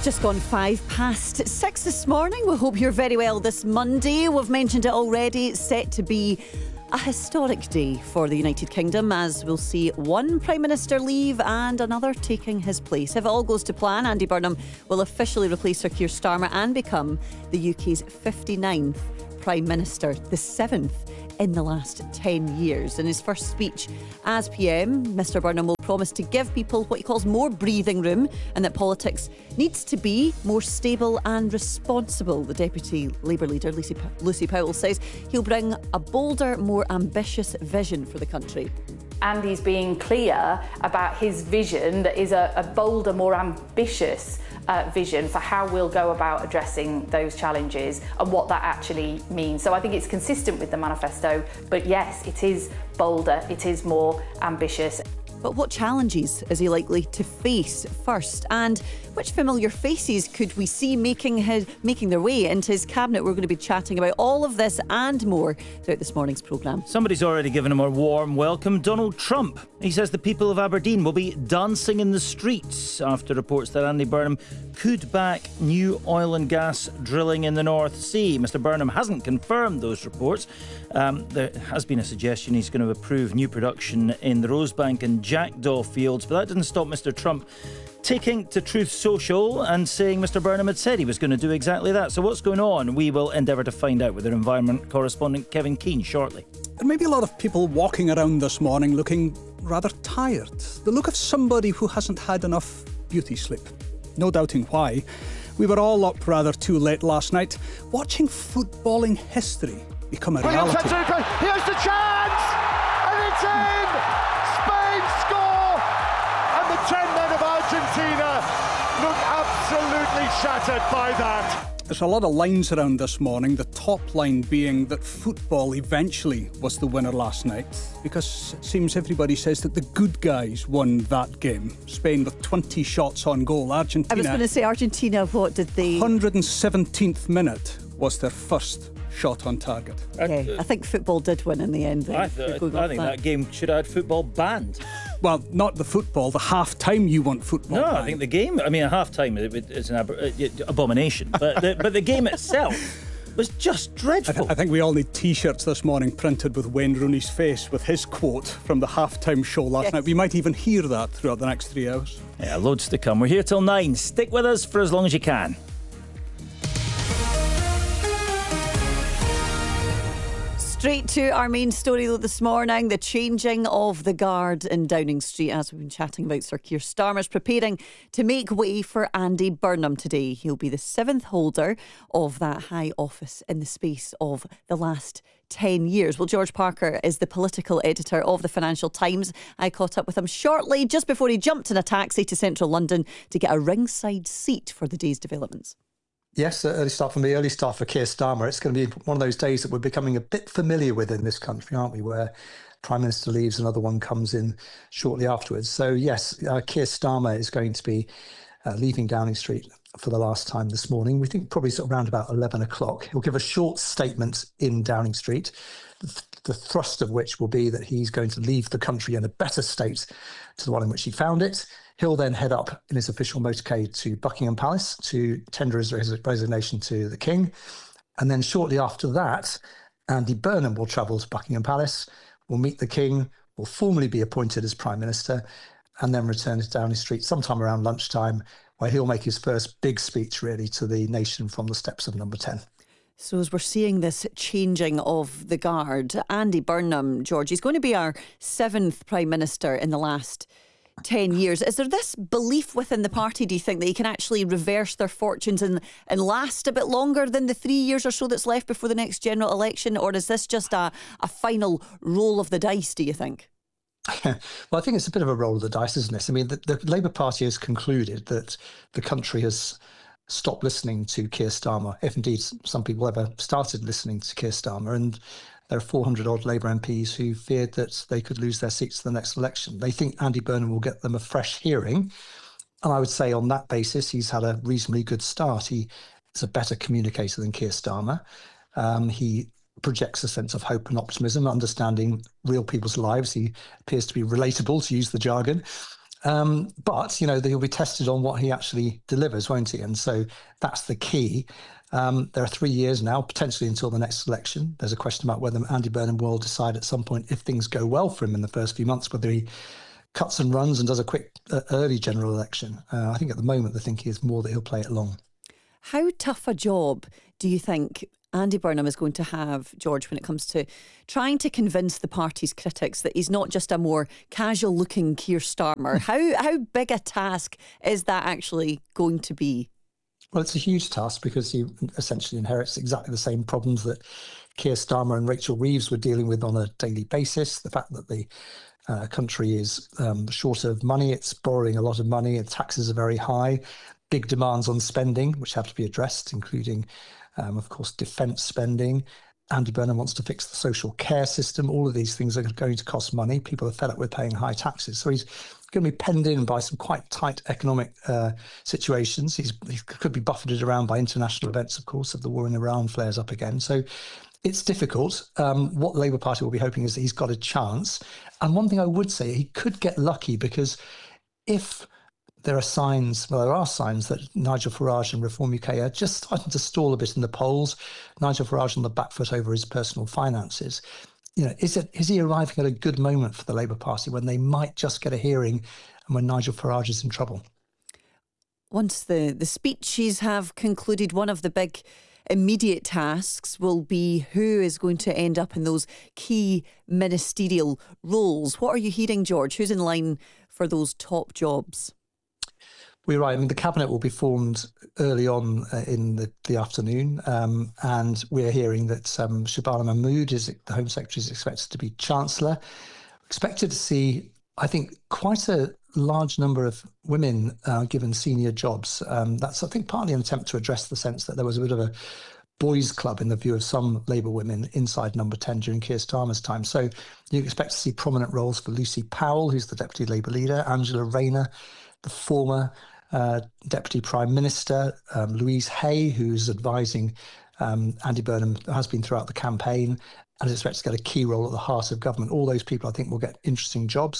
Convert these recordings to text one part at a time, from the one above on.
Just gone 6:05 this morning. We hope you're very well this Monday. We've mentioned it already. It's set to be a historic day for the United Kingdom, as we'll see one Prime Minister leave and another taking his place. If it all goes to plan, Andy Burnham will officially replace Sir Keir Starmer and become the UK's 59th Prime Minister, the 7th in the last 10 years. In his first speech as PM, Mr Burnham will promise to give people what he calls more breathing room, and that politics needs to be more stable and responsible. The Deputy Labour leader, Lucy Powell, says he'll bring a bolder, more ambitious vision for the country. Andy's being clear about his vision that is a bolder, more ambitious vision for how we'll go about addressing those challenges and what that actually means. So I think it's consistent with the manifesto, but yes, it is bolder, it is more ambitious. But what challenges is he likely to face first? And which familiar faces could we see making their way into his cabinet? We're going to be chatting about all of this and more throughout this morning's programme. Somebody's already given him a warm welcome. Donald Trump. He says the people of Aberdeen will be dancing in the streets after reports that Andy Burnham could back new oil and gas drilling in the North Sea. Mr Burnham hasn't confirmed those reports. There has been a suggestion he's going to approve new production in the Rosebank and Jackdaw fields, but that didn't stop Mr Trump taking to Truth Social and saying Mr Burnham had said he was going to do exactly that. So what's going on? We will endeavour to find out with our environment correspondent Kevin Keane shortly. There may be a lot of people walking around this morning looking rather tired. The look of somebody who hasn't had enough beauty sleep. No doubting why. We were all up rather too late last night, watching footballing history become a reality. Here's the chance! And it's in! Spain score! And the 10 men of Argentina look absolutely shattered by that. There's a lot of lines around this morning, the top line being that football eventually was the winner last night, because it seems everybody says that the good guys won that game. Spain with 20 shots on goal. Argentina... I was going to say, Argentina, what did they... 117th minute was their first shot on target. Okay, I think football did win in the end. I think that game should have had football banned. Well, not the football, the half-time you want football banned. I think the game, a half-time is an abomination, but the game itself was just dreadful. I think we all need T-shirts this morning printed with Wayne Rooney's face with his quote from the half-time show last night. We might even hear that throughout the next 3 hours. Yeah, loads to come. We're here till 9. Stick with us for as long as you can. Straight to our main story though this morning, the changing of the guard in Downing Street. As we've been chatting about, Sir Keir Starmer's preparing to make way for Andy Burnham today. He'll be the 7th holder of that high office in the space of the last 10 years. Well, George Parker is the political editor of the Financial Times. I caught up with him shortly, just before he jumped in a taxi to central London to get a ringside seat for the day's developments. Yes, early start for me, early start for Keir Starmer. It's going to be one of those days that we're becoming a bit familiar with in this country, aren't we, where Prime Minister leaves, another one comes in shortly afterwards. So yes, Keir Starmer is going to be leaving Downing Street for the last time this morning. We think probably sort of around about 11 o'clock. He'll give a short statement in Downing Street, the thrust of which will be that he's going to leave the country in a better state to the one in which he found it. He'll then head up in his official motorcade to Buckingham Palace to tender his resignation to the King. And then shortly after that, Andy Burnham will travel to Buckingham Palace, will meet the King, will formally be appointed as Prime Minister, and then return to Downing Street sometime around lunchtime, where he'll make his first big speech, really, to the nation from the steps of Number 10. So as we're seeing this changing of the guard, Andy Burnham, George, he's going to be our 7th Prime Minister in the last 10 years. Is there this belief within the party, do you think, that he can actually reverse their fortunes and last a bit longer than the 3 years or so that's left before the next general election? Or is this just a final roll of the dice, do you think? Well, I think it's a bit of a roll of the dice, isn't it? I mean, the Labour Party has concluded that the country has stopped listening to Keir Starmer, if indeed some people ever started listening to Keir Starmer, and there are 400-odd Labour MPs who feared that they could lose their seats in the next election. They think Andy Burnham will get them a fresh hearing. And I would say on that basis, he's had a reasonably good start. He is a better communicator than Keir Starmer. He projects a sense of hope and optimism, understanding real people's lives. He appears to be relatable, to use the jargon. But, he'll be tested on what he actually delivers, won't he? And so that's the key. There are 3 years now, potentially until the next election. There's a question about whether Andy Burnham will decide at some point, if things go well for him in the first few months, whether he cuts and runs and does a quick early general election. I think at the moment the thinking is more that he'll play it long. How tough a job do you think Andy Burnham is going to have, George, when it comes to trying to convince the party's critics that he's not just a more casual-looking Keir Starmer? How big a task is that actually going to be? Well, it's a huge task because he essentially inherits exactly the same problems that Keir Starmer and Rachel Reeves were dealing with on a daily basis. The fact that the country is short of money, it's borrowing a lot of money, and taxes are very high, big demands on spending, which have to be addressed, including, of course, defence spending. Andy Burnham wants to fix the social care system. All of these things are going to cost money. People are fed up with paying high taxes. So he's going to be penned in by some quite tight economic situations. He could be buffeted around by international events, of course, if the war in Iran flares up again. So it's difficult. What the Labour Party will be hoping is that he's got a chance. And one thing I would say, he could get lucky, because if there are signs that Nigel Farage and Reform UK are just starting to stall a bit in the polls. Nigel Farage on the back foot over his personal finances. Is he arriving at a good moment for the Labour Party when they might just get a hearing and when Nigel Farage is in trouble? Once the speeches have concluded, one of the big immediate tasks will be who is going to end up in those key ministerial roles. What are you hearing, George? Who's in line for those top jobs? We're right. I mean, the cabinet will be formed early on in the afternoon, and we're hearing that Shabana Mahmood, the Home Secretary, is expected to be Chancellor. Expected to see, I think, quite a large number of women given senior jobs. That's, I think, partly an attempt to address the sense that there was a bit of a boys' club in the view of some Labour women inside Number 10 during Keir Starmer's time. So you expect to see prominent roles for Lucy Powell, who's the Deputy Labour leader, Angela Rayner, the former Deputy Prime Minister, Louise Hay, who's advising Andy Burnham, has been throughout the campaign, and is expected to get a key role at the heart of government. All those people, I think, will get interesting jobs.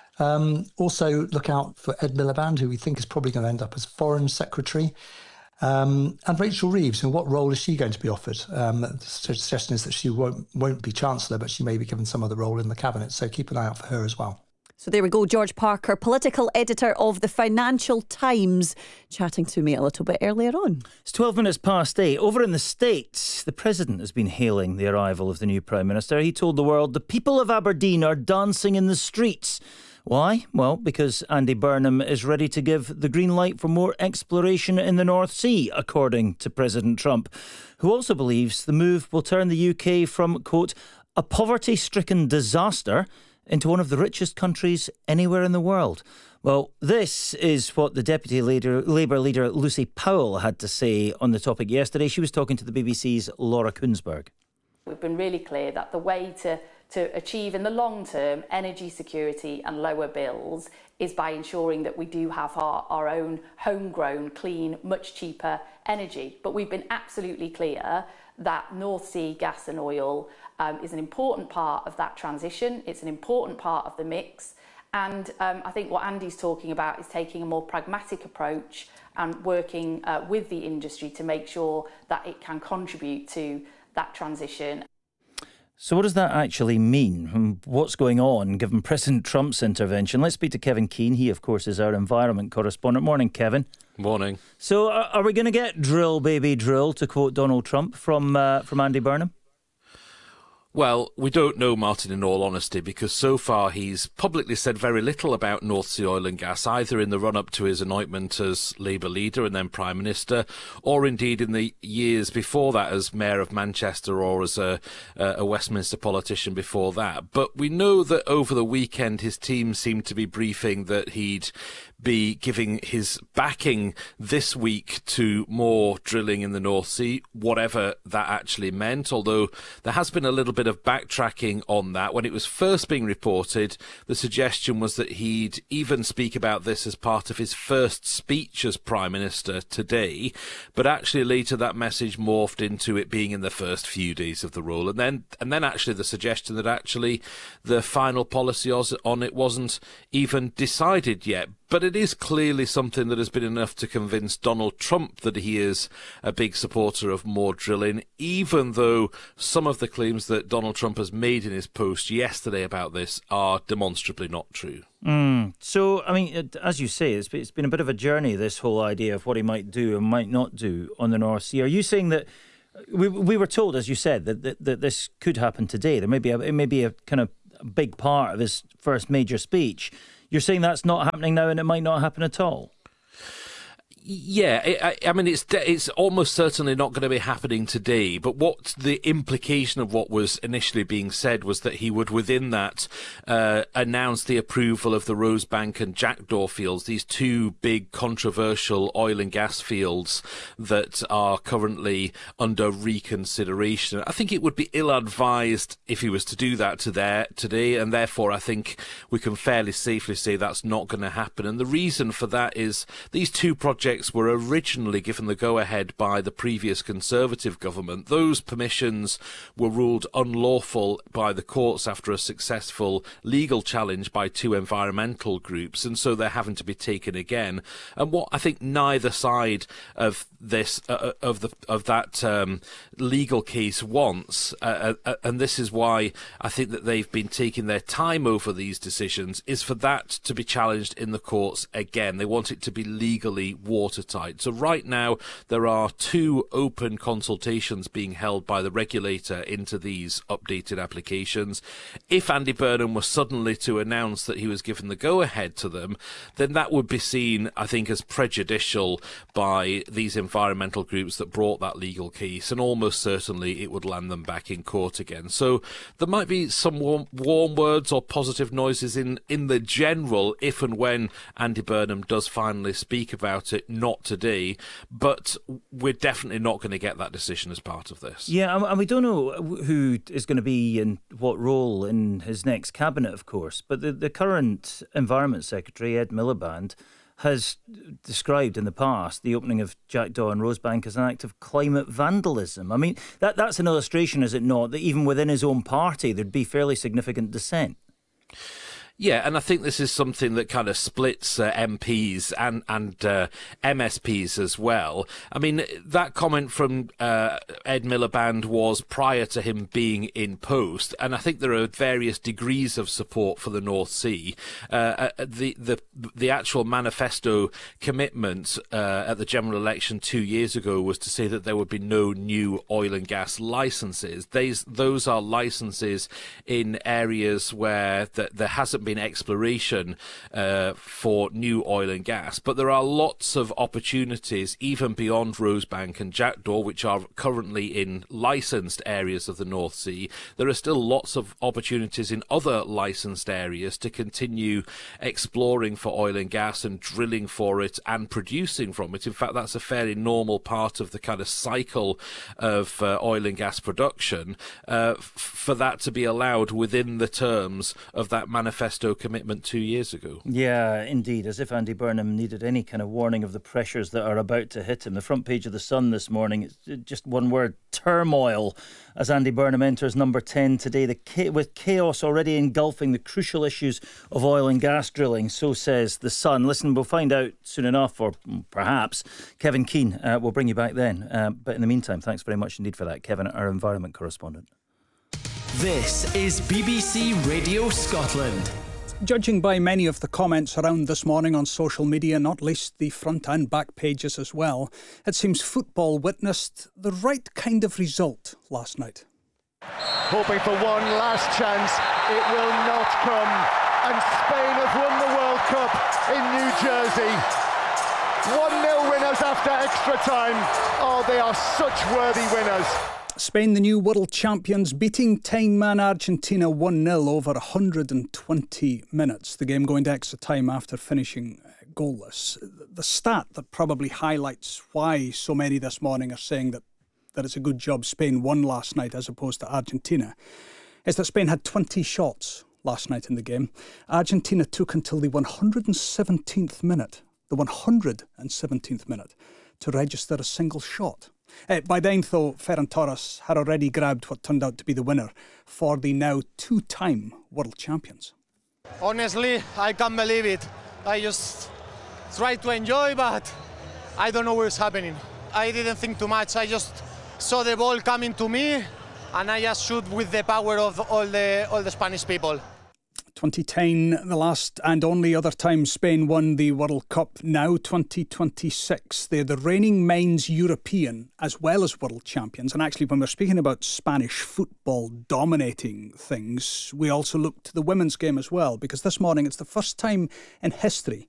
Also, look out for Ed Miliband, who we think is probably going to end up as Foreign Secretary. And Rachel Reeves, what role is she going to be offered? The suggestion is that she won't be Chancellor, but she may be given some other role in the Cabinet. So keep an eye out for her as well. So there we go, George Parker, political editor of the Financial Times, chatting to me a little bit earlier on. It's 12 minutes past 8. Over in the States, the President has been hailing the arrival of the new Prime Minister. He told the world the people of Aberdeen are dancing in the streets. Why? Well, because Andy Burnham is ready to give the green light for more exploration in the North Sea, according to President Trump, who also believes the move will turn the UK from, quote, a poverty-stricken disaster into one of the richest countries anywhere in the world. Well, this is what the Deputy Labour leader Lucy Powell had to say on the topic yesterday. She was talking to the BBC's Laura Kunsberg. We've been really clear that the way to achieve in the long term energy security and lower bills is by ensuring that we do have our own homegrown, clean, much cheaper energy. But we've been absolutely clear that North Sea gas and oil is an important part of that transition. It's an important part of the mix. And I think what Andy's talking about is taking a more pragmatic approach and working with the industry to make sure that it can contribute to that transition. So what does that actually mean? And what's going on given President Trump's intervention? Let's speak to Kevin Keane. He, of course, is our environment correspondent. Morning, Kevin. Morning. So are we going to get drill, baby, drill, to quote Donald Trump from Andy Burnham? Well, we don't know, Martin, in all honesty, because so far he's publicly said very little about North Sea oil and gas, either in the run-up to his anointment as Labour leader and then Prime Minister, or indeed in the years before that as Mayor of Manchester or as a Westminster politician before that. But we know that over the weekend his team seemed to be briefing that he'd be giving his backing this week to more drilling in the North Sea, whatever that actually meant, although there has been a little bit of backtracking on that. When it was first being reported, the suggestion was that he'd even speak about this as part of his first speech as Prime Minister today, but actually later that message morphed into it being in the first few days of the role, and then actually the suggestion that actually the final policy on it wasn't even decided yet. But it is clearly something that has been enough to convince Donald Trump that he is a big supporter of more drilling, even though some of the claims that Donald Trump has made in his post yesterday about this are demonstrably not true. So, I mean, as you say, it's been a bit of a journey, this whole idea of what he might do and might not do on the North Sea. Are you saying that we were told, as you said, that this could happen today? It may be a kind of big part of his first major speech. You're saying that's not happening now and it might not happen at all? Yeah, I mean, it's almost certainly not going to be happening today, but what the implication of what was initially being said was that he would, within that, announce the approval of the Rosebank and Jackdaw fields, these two big controversial oil and gas fields that are currently under reconsideration. I think it would be ill-advised if he was to do that today, and therefore I think we can fairly safely say that's not going to happen. And the reason for that is these two projects were originally given the go-ahead by the previous Conservative government. Those permissions were ruled unlawful by the courts after a successful legal challenge by two environmental groups, and so they're having to be taken again. And what I think neither side of this of that legal case wants, and this is why I think that they've been taking their time over these decisions, is for that to be challenged in the courts again. They want it to be legally watertight. So right now there are two open consultations being held by the regulator into these updated applications. If Andy Burnham was suddenly to announce that he was given the go-ahead to them, then that would be seen, I think, as prejudicial by these environmental groups that brought that legal case, and almost certainly it would land them back in court again. So there might be some warm words or positive noises in the general if and when Andy Burnham does finally speak about it. Not today, but we're definitely not going to get that decision as part of this. Yeah, and we don't know who is going to be in what role in his next cabinet, of course, but the current Environment Secretary, Ed Miliband, has described in the past the opening of Jackdaw and Rosebank as an act of climate vandalism. I mean, that's an illustration, is it not, that even within his own party there'd be fairly significant dissent? Yeah, and I think this is something that kind of splits MPs and MSPs as well. I mean, that comment from Ed Miliband was prior to him being in post, and I think there are various degrees of support for the North Sea. The actual manifesto commitment at the general election 2 years ago was to say that there would be no new oil and gas licences. Those are licences in areas where there hasn't been exploration for new oil and gas, but there are lots of opportunities even beyond Rosebank and Jackdaw, which are currently in licensed areas of the North Sea. There are still lots of opportunities in other licensed areas to continue exploring for oil and gas and drilling for it and producing from it. In fact, that's a fairly normal part of the kind of cycle of oil and gas production. For that to be allowed within the terms of that manifesto commitment 2 years ago. Yeah, indeed, as if Andy Burnham needed any kind of warning of the pressures that are about to hit him. The front page of The Sun this morning, it's just one word: turmoil, as Andy Burnham enters number 10 today, with chaos already engulfing the crucial issues of oil and gas drilling, so says The Sun. Listen, we'll find out soon enough, or perhaps Kevin Keane will bring you back then. But in the meantime, thanks very much indeed for that, Kevin, our environment correspondent. This is BBC Radio Scotland. Judging by many of the comments around this morning on social media, not least the front and back pages as well, it seems football witnessed the right kind of result last night. Hoping for one last chance, it will not come, and Spain have won the World Cup in New Jersey. 1-0 winners after extra time. Oh, they are such worthy winners. Spain, the new world champions, beating 10-man Argentina 1-0 over 120 minutes. The game going to extra time after finishing goalless. The stat that probably highlights why so many this morning are saying that it's a good job Spain won last night as opposed to Argentina is that Spain had 20 shots last night in the game. Argentina took until the 117th minute, to register a single shot. By then, though, Ferran Torres had already grabbed what turned out to be the winner for the now two-time world champions. Honestly, I can't believe it. I just try to enjoy, but I don't know what's happening. I didn't think too much. I just saw the ball coming to me, and I just shoot with the power of all the Spanish people. 2010, the last and only other time Spain won the World Cup. Now 2026. They're the reigning men's European as well as world champions. And actually, when we're speaking about Spanish football dominating things, we also look to the women's game as well, because this morning it's the first time in history